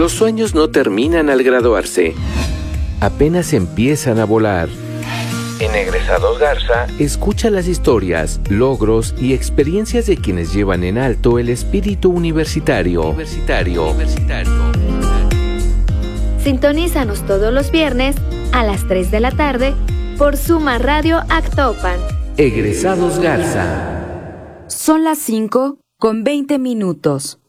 Los sueños no terminan al graduarse. Apenas empiezan a volar. En Egresados Garza, escucha las historias, logros y experiencias de quienes llevan en alto el espíritu universitario. Sintonízanos todos los viernes a las 3 de la tarde por Suma Radio Actopan. Egresados Garza. Son las 5:20.